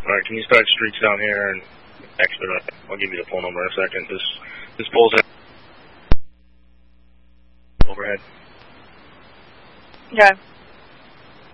Alright, can you start streaks down here and expedite? I'll give you the phone number in a second. This pole's overhead. Okay.